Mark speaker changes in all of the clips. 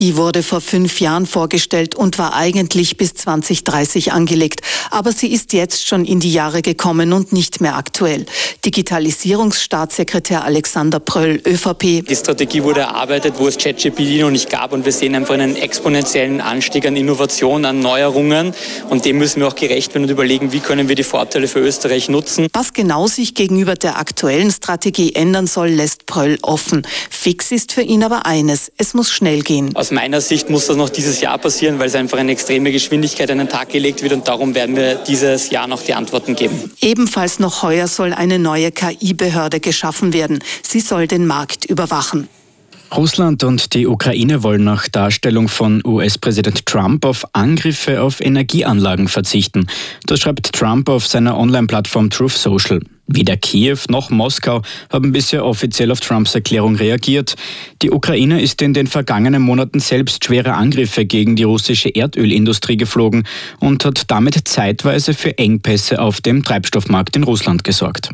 Speaker 1: Die wurde vor 5 Jahren vorgestellt und war eigentlich bis 2030 angelegt. Aber sie ist jetzt schon in die Jahre gekommen und nicht mehr aktuell. Digitalisierungsstaatssekretär Alexander Pröll, ÖVP.
Speaker 2: Die Strategie wurde erarbeitet, wo es ChatGPT noch nicht gab, und wir sehen einfach einen exponentiellen Anstieg an Innovation, an Neuerungen, und dem müssen wir auch gerecht werden und überlegen, wie können wir die Vorteile für Österreich nutzen.
Speaker 1: Was genau sich gegenüber der aktuellen Strategie ändern soll, lässt Pröll offen. Fix ist für ihn aber eines: Es muss schnell gehen.
Speaker 2: Aus meiner Sicht muss das noch dieses Jahr passieren, weil es einfach eine extreme Geschwindigkeit an den Tag gelegt wird, und darum werden wir dieses Jahr noch die Antworten geben.
Speaker 1: Ebenfalls noch heuer soll eine neue KI-Behörde geschaffen werden. Sie soll den Markt überwachen.
Speaker 3: Russland und die Ukraine wollen nach Darstellung von US-Präsident Trump auf Angriffe auf Energieanlagen verzichten. Das schreibt Trump auf seiner Online-Plattform Truth Social. Weder Kiew noch Moskau haben bisher offiziell auf Trumps Erklärung reagiert. Die Ukraine ist in den vergangenen Monaten selbst schwere Angriffe gegen die russische Erdölindustrie geflogen und hat damit zeitweise für Engpässe auf dem Treibstoffmarkt in Russland gesorgt.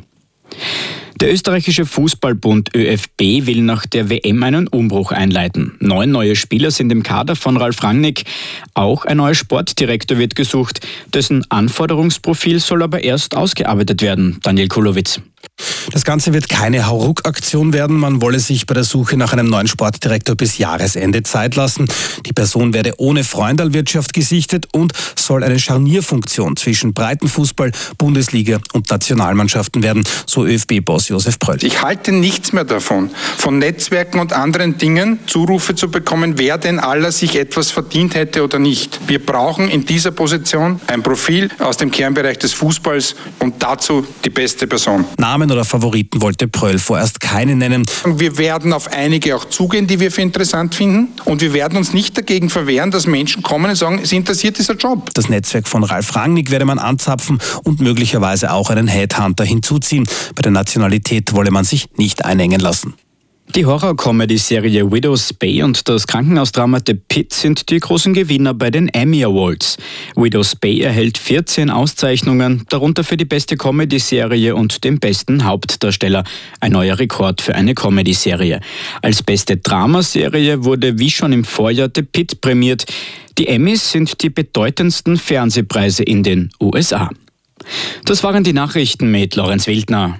Speaker 3: Der österreichische Fußballbund ÖFB will nach der WM einen Umbruch einleiten. 9 neue Spieler sind im Kader von Ralf Rangnick. Auch ein neuer Sportdirektor wird gesucht. Dessen Anforderungsprofil soll aber erst ausgearbeitet werden. Daniel Kulowitz.
Speaker 4: Das Ganze wird keine Hauruck-Aktion werden. Man wolle sich bei der Suche nach einem neuen Sportdirektor bis Jahresende Zeit lassen. Die Person werde ohne Freundalwirtschaft gesichtet und soll eine Scharnierfunktion zwischen Breitenfußball, Bundesliga und Nationalmannschaften werden, so ÖFB-Boss Josef Pröll.
Speaker 5: Ich halte nichts mehr davon, von Netzwerken und anderen Dingen Zurufe zu bekommen, wer denn aller sich etwas verdient hätte oder nicht. Wir brauchen in dieser Position ein Profil aus dem Kernbereich des Fußballs und dazu die beste Person.
Speaker 4: Namen oder Favoriten wollte Pröll vorerst keine nennen.
Speaker 5: Wir werden auf einige auch zugehen, die wir für interessant finden, und wir werden uns nicht dagegen verwehren, dass Menschen kommen und sagen, es interessiert dieser Job.
Speaker 4: Das Netzwerk von Ralf Rangnick werde man anzapfen und möglicherweise auch einen Headhunter hinzuziehen. Bei der Nationalität wolle man sich nicht einengen lassen.
Speaker 3: Die Horror-Comedy-Serie Widow's Bay und das Krankenhausdrama The Pit sind die großen Gewinner bei den Emmy Awards. Widow's Bay erhält 14 Auszeichnungen, darunter für die beste Comedy-Serie und den besten Hauptdarsteller. Ein neuer Rekord für eine Comedy-Serie. Als beste Dramaserie wurde wie schon im Vorjahr The Pit prämiert. Die Emmys sind die bedeutendsten Fernsehpreise in den USA. Das waren die Nachrichten mit Lorenz Wildner.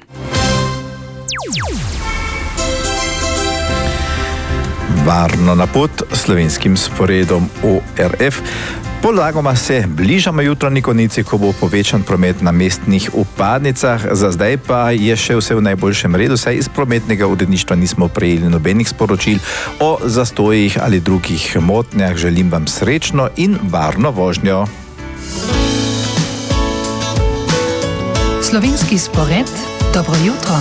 Speaker 6: Varno na pot slovenskim sporedom ORF. Polagoma se bližamo jutranji konici, ko bo povečan promet na mestnih vpadnicah. Za zdaj pa je še vse v najboljšem redu, saj iz prometnega uredništva nismo prejeli nobenih sporočil o zastojih ali drugih motnjah. Želim vam srečno in varno vožnjo.
Speaker 7: Slovenski spored, dobro jutro.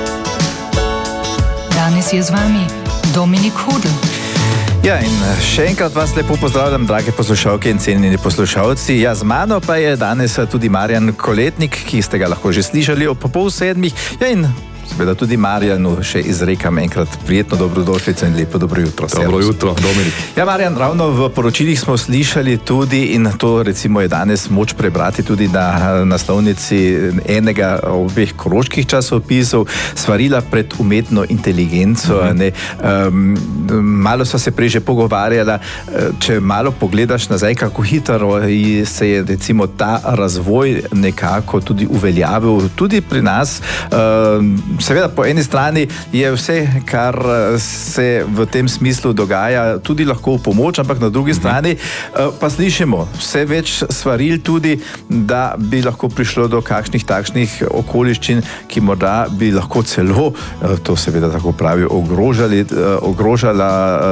Speaker 7: Danes je z vami Dominik Hudl.
Speaker 6: Ja, in še enkrat vas lepo pozdravljam, drage poslušalke in cenjeni poslušalci. Ja, z mano pa je danes tudi Marjan Koletnik, ki ste ga lahko že slišali ob 6:30. Ja, in seveda tudi Marjanu še izrekam enkrat prijetno dobrodošlico in lepo dobro jutro.
Speaker 8: Dobro jutro, Dominik.
Speaker 6: Ja, Marjan, ravno v poročilih smo slišali tudi, in to recimo je danes moč prebrati tudi na naslovnici enega obeh koroških časopisov, svarila pred umetno inteligenco. Malo sva se prej že pogovarjala, če malo pogledaš nazaj, kako hitro se je recimo ta razvoj nekako tudi uveljavil tudi pri nas. Seveda, po eni strani je vse, kar se v tem smislu dogaja, tudi lahko v pomoč, ampak na drugi strani pa slišimo vse več svaril tudi, da bi lahko prišlo do kakšnih takšnih okoliščin, ki morda bi lahko celo, to seveda tako pravi, ogrožala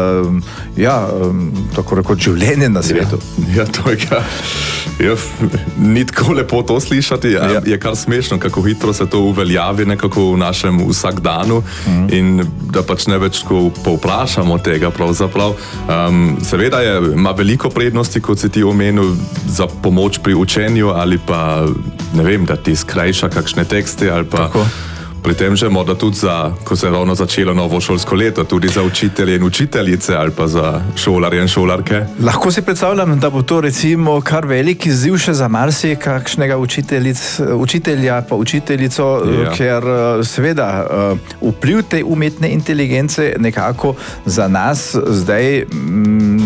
Speaker 6: tako rekoč življenje na svetu.
Speaker 8: Ja, to je ni tako lepo to slišati, je kar smešno, kako hitro se to uveljavi nekako v našem vsakdanu in da pač ne več povprašamo tega pravzaprav. Seveda ima veliko prednosti, kot si ti omenil, za pomoč pri učenju ali pa, ne vem, da ti skrajša kakšne tekste ali pa tako. Pri tem že morda tudi ko se je ravno začelo novo šolsko leto, tudi za učitelje in učiteljice ali pa za šolarje in šolarke.
Speaker 6: Lahko si predstavljam, da bo to recimo kar velik izziv še za marsikakšnega učitelja pa učiteljico, ker seveda vpliv te umetne inteligence nekako za nas zdaj